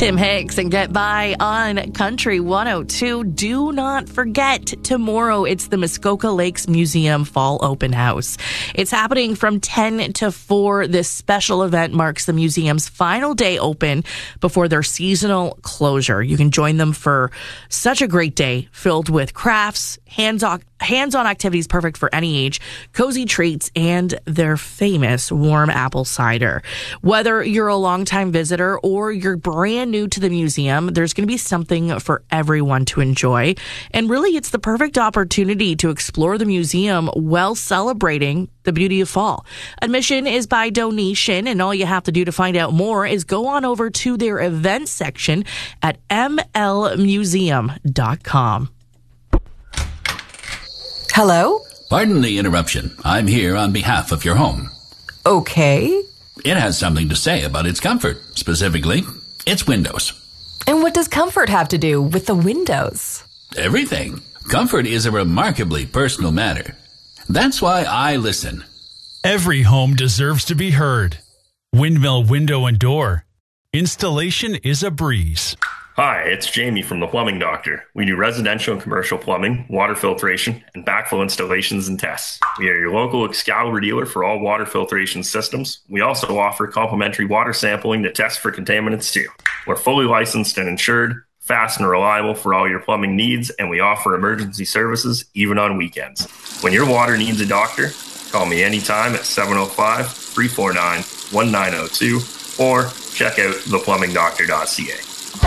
Tim Hicks and Get By on Country 102. Do not forget, tomorrow it's the Muskoka Lakes Museum Fall Open House. It's happening from 10 to 4. This special event marks the museum's final day open before their seasonal closure. You can join them for such a great day filled with crafts, hands-on activities perfect for any age, cozy treats, and their famous warm apple cider. Whether you're a longtime visitor or you're brand new to the museum, there's going to be something for everyone to enjoy. And really, it's the perfect opportunity to explore the museum while celebrating the beauty of fall. Admission is by donation, and all you have to do to find out more is go on over to their events section at mlmuseum.com. Hello? Pardon the interruption. I'm here on behalf of your home. Okay. It has something to say about its comfort, specifically its windows. And what does comfort have to do with the windows? Everything. Comfort is a remarkably personal matter. That's why I listen. Every home deserves to be heard. Windmill Window and Door. Installation is a breeze. Hi, it's Jamie from The Plumbing Doctor. We do residential and commercial plumbing, water filtration, and backflow installations and tests. We are your local Excalibur dealer for all water filtration systems. We also offer complimentary water sampling to test for contaminants too. We're fully licensed and insured, fast and reliable for all your plumbing needs, and we offer emergency services even on weekends. When your water needs a doctor, call me anytime at 705-349-1902 or check out theplumbingdoctor.ca.